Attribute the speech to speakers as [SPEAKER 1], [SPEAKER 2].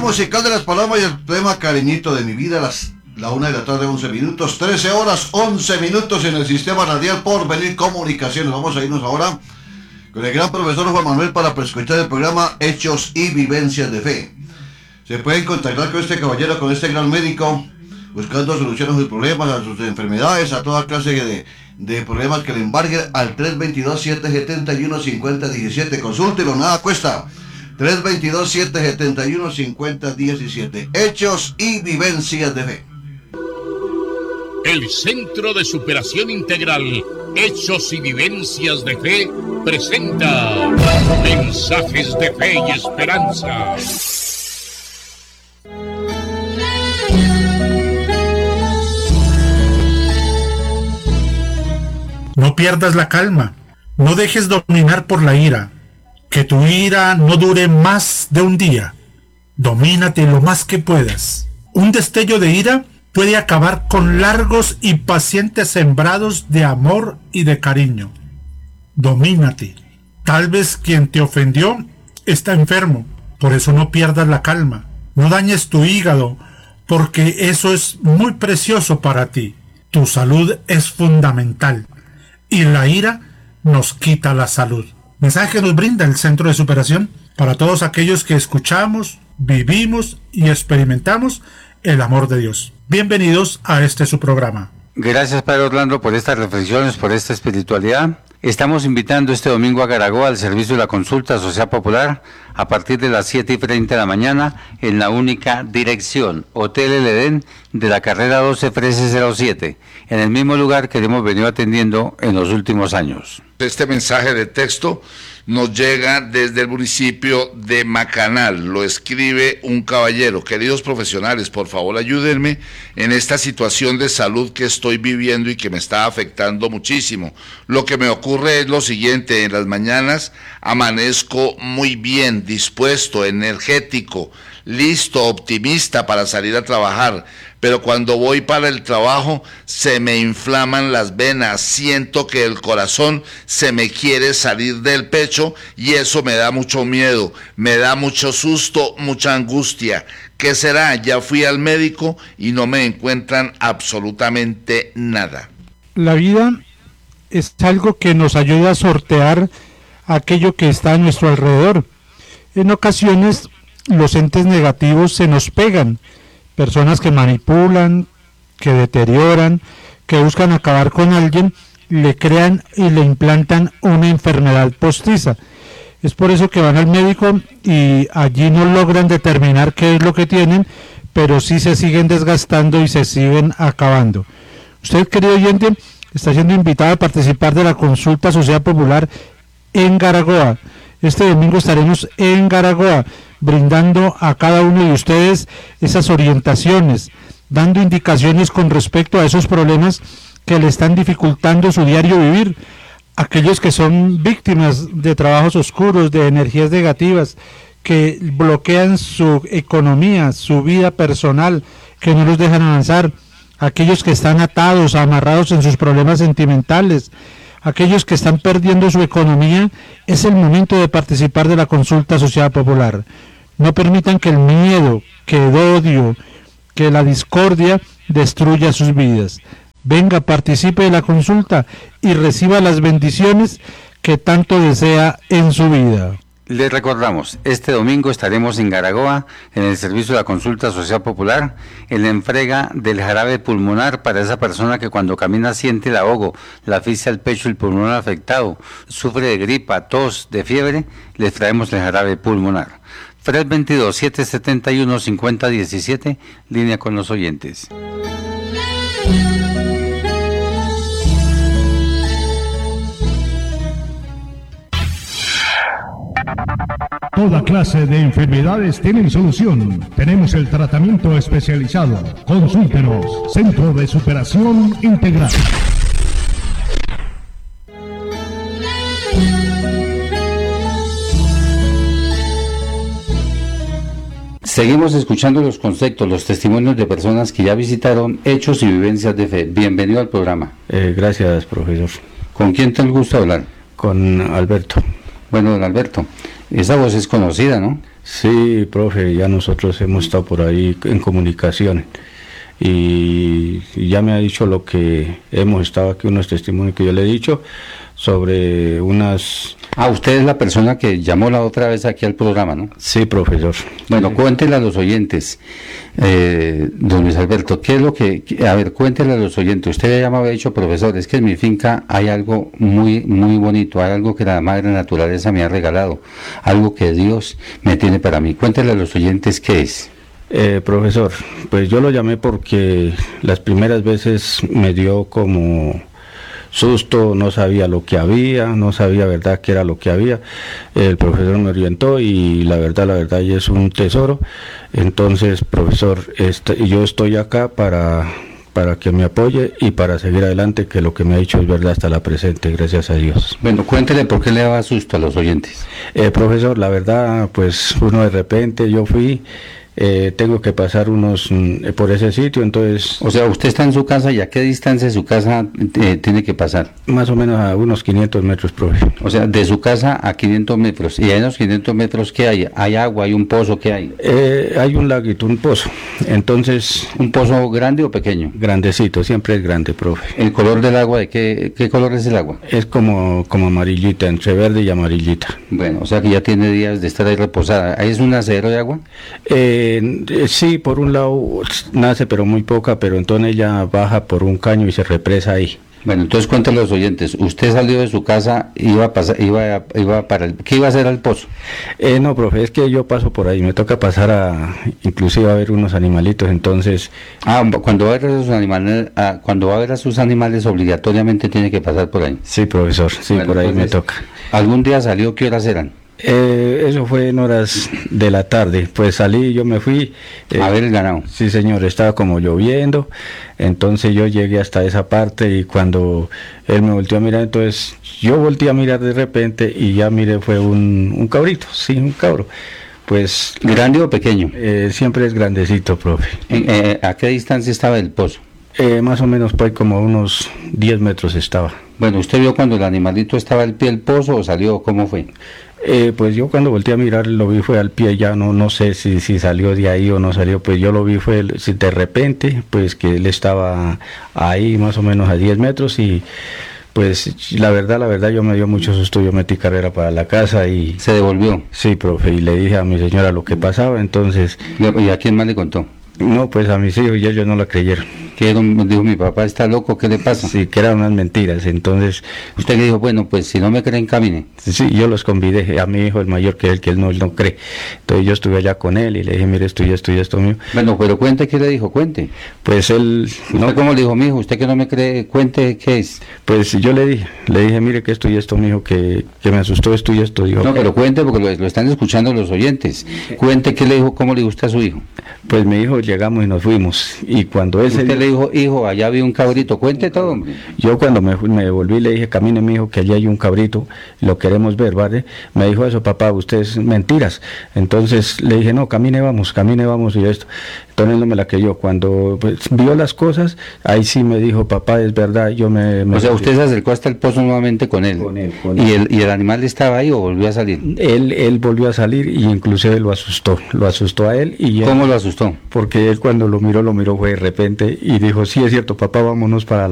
[SPEAKER 1] musical de las palabras y el tema Cariñito de mi vida, la 1 de la tarde, 11 minutos, 13 horas, 11 minutos en el sistema radial Porvenir Comunicaciones. Vamos a irnos ahora con el gran profesor Juan Manuel para escuchar el programa Hechos y Vivencias de Fe. Se pueden contactar con este caballero, con este gran médico, buscando soluciones a sus problemas, a sus enfermedades, a toda clase de problemas que le embarguen al 322-771-5017. Consúltelo, nada cuesta. 322-771-5017. Hechos y Vivencias de Fe.
[SPEAKER 2] El Centro de Superación Integral Hechos y Vivencias de Fe presenta mensajes de fe y esperanza.
[SPEAKER 3] No pierdas la calma, no dejes dominar por la ira, que tu ira no dure más de un día. Domínate lo más que puedas. Un destello de ira puede acabar con largos y pacientes sembrados de amor y de cariño. Domínate. Tal vez quien te ofendió está enfermo, por eso no pierdas la calma. No dañes tu hígado, porque eso es muy precioso para ti. Tu salud es fundamental. Y la ira nos quita la salud. Mensaje que nos brinda el Centro de Superación para todos aquellos que escuchamos, vivimos y experimentamos el amor de Dios. Bienvenidos a su programa.
[SPEAKER 4] Gracias, Padre Orlando, por estas reflexiones, por esta espiritualidad. Estamos invitando este domingo a Garagoa al servicio de la Consulta Social Popular a partir de las 7:30 de la mañana en la única dirección, Hotel El Edén de la carrera 12 Frese 07, en el mismo lugar que hemos venido atendiendo en los últimos años.
[SPEAKER 5] Este mensaje de texto nos llega desde el municipio de Macanal. Lo escribe un caballero. Queridos profesionales, por favor ayúdenme en esta situación de salud que estoy viviendo y que me está afectando muchísimo. Lo que me ocurre es lo siguiente: en las mañanas amanezco muy bien, dispuesto, energético, listo, optimista para salir a trabajar, pero cuando voy para el trabajo se me inflaman las venas, siento que el corazón se me quiere salir del pecho y eso me da mucho miedo, me da mucho susto, mucha angustia. ¿Qué será? Ya fui al médico y no me encuentran absolutamente nada.
[SPEAKER 6] La vida es algo que nos ayuda a sortear aquello que está a nuestro alrededor. En ocasiones los entes negativos se nos pegan, personas que manipulan, que deterioran, que buscan acabar con alguien, le crean y le implantan una enfermedad postiza. Es por eso que van al médico y allí no logran determinar qué es lo que tienen, pero sí se siguen desgastando y se siguen acabando. Usted, querido oyente, está siendo invitado a participar de la Consulta Social Popular en Garagoa. Este domingo estaremos en Garagoa, brindando a cada uno de ustedes esas orientaciones, dando indicaciones con respecto a esos problemas que le están dificultando su diario vivir. Aquellos que son víctimas de trabajos oscuros, de energías negativas, que bloquean su economía, su vida personal, que no los dejan avanzar. Aquellos que están atados, amarrados en sus problemas sentimentales, aquellos que están perdiendo su economía. Es el momento de participar de la Consulta Social Popular. No permitan que el miedo, que el odio, que la discordia destruya sus vidas. Venga, participe de la consulta y reciba las bendiciones que tanto desea en su vida.
[SPEAKER 4] Les recordamos, este domingo estaremos en Garagoa, en el servicio de la Consulta Social Popular, en la entrega del jarabe pulmonar para esa persona que cuando camina siente el ahogo, la asfixia al pecho y el pulmón afectado, sufre de gripa, tos, de fiebre. Les traemos el jarabe pulmonar. 322-771-5017, línea con los oyentes.
[SPEAKER 7] Toda clase de enfermedades tienen solución. Tenemos el tratamiento especializado. Consúltenos. Centro de Superación Integral.
[SPEAKER 4] Seguimos escuchando los conceptos, los testimonios de personas que ya visitaron Hechos y Vivencias de Fe. Bienvenido al programa.
[SPEAKER 8] Gracias, profesor.
[SPEAKER 4] ¿Con quién te gusta hablar?
[SPEAKER 8] Con Alberto.
[SPEAKER 4] Bueno, don Alberto, Esa voz es conocida, ¿no?
[SPEAKER 8] Sí, profe, ya nosotros hemos estado por ahí en comunicación y ya me ha dicho lo que hemos estado aquí, unos testimonios que yo le he dicho sobre unas...
[SPEAKER 4] Ah, usted es la persona que llamó la otra vez aquí al programa, ¿no?
[SPEAKER 8] Sí, profesor.
[SPEAKER 4] Bueno, cuéntele a los oyentes, don Luis Alberto, ¿qué es lo que... A ver, cuéntele a los oyentes, usted ya me había dicho, profesor, es que en mi finca hay algo muy bonito, hay algo que la madre naturaleza me ha regalado, algo que Dios me tiene para mí. Cuéntele a los oyentes qué es.
[SPEAKER 8] Profesor, pues yo lo llamé porque las primeras veces me dio como susto, no sabía lo que había, no sabía verdad qué era lo que había. El profesor me orientó y la verdad y es un tesoro. Entonces, profesor, yo estoy acá para que me apoye y para seguir adelante, que lo que me ha dicho es verdad hasta la presente, gracias a Dios.
[SPEAKER 4] Bueno, cuéntele por qué le daba susto a los oyentes.
[SPEAKER 8] Profesor, la verdad, pues uno de repente, yo fui... tengo que pasar por ese sitio, entonces...
[SPEAKER 4] O sea, usted está en su casa, ¿y a qué distancia de su casa tiene que pasar?
[SPEAKER 8] Más o menos a unos 500 metros, profe.
[SPEAKER 4] O sea, de su casa a 500 metros. ¿Y en los 500 metros qué hay? ¿Hay agua? ¿Hay un pozo? ¿Qué hay?
[SPEAKER 8] Hay un laguito, un pozo. Entonces...
[SPEAKER 4] ¿Un pozo grande o pequeño?
[SPEAKER 8] Grandecito, siempre es grande, profe.
[SPEAKER 4] ¿El color del agua, de qué color es el agua?
[SPEAKER 8] Es como amarillita, entre verde y amarillita.
[SPEAKER 4] Bueno, o sea que ya tiene días de estar ahí reposada. ¿Ahí es un acero de agua?
[SPEAKER 8] Sí, por un lado nace pero muy poca, pero entonces ella baja por un caño y se represa ahí.
[SPEAKER 4] Bueno, entonces cuéntale a los oyentes, usted salió de su casa, iba para ¿qué iba a hacer al pozo?
[SPEAKER 8] No, profe, es que yo paso por ahí, me toca pasar inclusive a ver unos animalitos, entonces...
[SPEAKER 4] Cuando va a ver a sus animales, obligatoriamente tiene que pasar por ahí.
[SPEAKER 8] Sí, profesor, sí, bueno, por ahí entonces, me toca.
[SPEAKER 4] ¿Algún día salió? ¿Qué horas eran?
[SPEAKER 8] Eso fue en horas de la tarde, pues salí, yo me fui
[SPEAKER 4] a ver el ganado.
[SPEAKER 8] Sí, señor, estaba como lloviendo, entonces yo llegué hasta esa parte y cuando él me volteó a mirar, entonces yo volteé a mirar de repente y ya miré, fue un cabrito, sí, un cabro. Pues
[SPEAKER 4] ¿grande o pequeño?
[SPEAKER 8] Siempre es grandecito, profe.
[SPEAKER 4] ¿A qué distancia estaba del pozo?
[SPEAKER 8] Más o menos pues como unos 10 metros estaba.
[SPEAKER 4] Bueno, ¿usted vio cuando el animalito estaba al pie del pozo o salió? ¿Cómo fue?
[SPEAKER 8] Pues yo cuando volteé a mirar lo vi fue al pie, ya no sé si salió de ahí o no salió, pues yo lo vi fue de repente, pues que él estaba ahí más o menos a 10 metros y pues la verdad yo me dio mucho susto, yo metí carrera para la casa y...
[SPEAKER 4] ¿Se devolvió?
[SPEAKER 8] Sí, profe, y le dije a mi señora lo que pasaba, entonces...
[SPEAKER 4] ¿Y a quién más le contó?
[SPEAKER 8] No, pues a mis hijos y ellos no la creyeron.
[SPEAKER 4] ¿Qué dijo mi papá? ¿Está loco? ¿Qué le pasa?
[SPEAKER 8] Sí, que eran unas mentiras, entonces...
[SPEAKER 4] ¿Usted le dijo, bueno, pues si no me creen, camine?
[SPEAKER 8] Sí, yo los convidé, a mi hijo el mayor que él no cree. Entonces yo estuve allá con él y le dije, mire, esto mío.
[SPEAKER 4] Bueno, pero cuente, ¿qué le dijo? Cuente.
[SPEAKER 8] Pues él...
[SPEAKER 4] ¿Usted cómo le dijo, mijo? ¿Usted que no me cree? Cuente, ¿qué es?
[SPEAKER 8] Pues yo le dije, mire que esto y esto, mijo, que me asustó esto y esto. Dijo,
[SPEAKER 4] no, pero cuente porque lo están escuchando los oyentes. Cuente, ¿qué le dijo? ¿Cómo le dijo usted a su hijo?
[SPEAKER 8] Pues mi hijo llegamos y nos fuimos. Y cuando
[SPEAKER 4] usted le dijo, hijo, allá había un cabrito, cuente todo, hombre.
[SPEAKER 8] Yo cuando me volví le dije, camine, mi hijo, que allá hay un cabrito, lo queremos ver, ¿vale? Me dijo eso, papá, usted es mentiras. Entonces le dije, no, camine, vamos y esto. Entonces no me la creyó. Cuando pues, vio las cosas, ahí sí me dijo, papá, es verdad, yo me...
[SPEAKER 4] O sea, usted se acercó hasta el pozo nuevamente con él. Con él. ¿Y el animal estaba ahí o volvió a salir?
[SPEAKER 8] Él volvió a salir y inclusive lo asustó a él. Y
[SPEAKER 4] ¿cómo lo asustó?
[SPEAKER 8] Porque él cuando lo miró fue de repente y dijo, sí, es cierto, papá, vámonos para